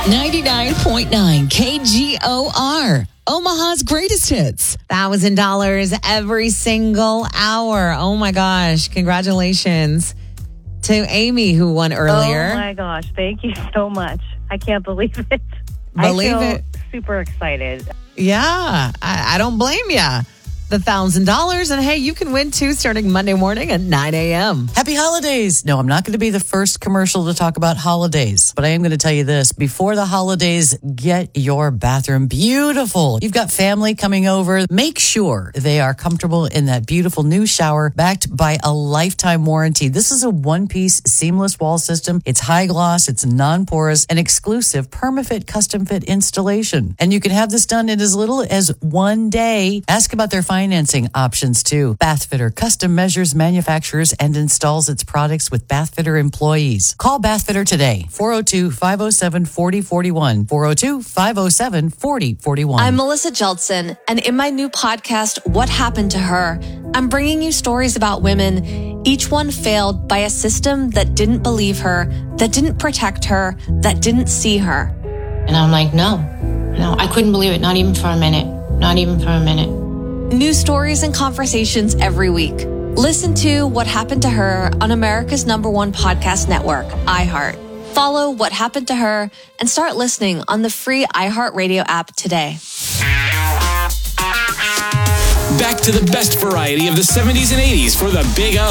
99.9 KGOR. Omaha's greatest hits. $1,000 every single hour. Oh my gosh. Congratulations to Amy who won earlier. Oh my gosh. Thank you so much. I can't believe it. Believe I feel it. super excited. Yeah, I don't blame ya. The $1,000. And hey, you can win too starting Monday morning at 9 a.m. Happy holidays. No, I'm not going to be the first commercial to talk about holidays, but I am going to tell you this. Before the holidays, get your bathroom beautiful. You've got family coming over. Make sure they are comfortable in that beautiful new shower backed by a lifetime warranty. This is a one-piece seamless wall system. It's high gloss. It's non-porous and exclusive PermaFit custom fit installation. And you can have this done in as little as 1 day. Ask about their financing options too. Bathfitter custom measures, manufactures, and installs its products with Bathfitter employees. Call Bathfitter today. 402-507-4041. 402-507-4041. I'm Melissa Jeltsin, and in my new podcast, What Happened to Her, I'm bringing you stories about women, each one failed by a system that didn't believe her, that didn't protect her, that didn't see her. And I'm like, no, I couldn't believe it. Not even for a minute. Not even for a minute. New stories and conversations every week. Listen to What Happened to Her on America's #1 podcast network, iHeart. Follow What Happened to Her and start listening on the free iHeartRadio app today. Back to the best variety of the 70s and 80s for the Big O.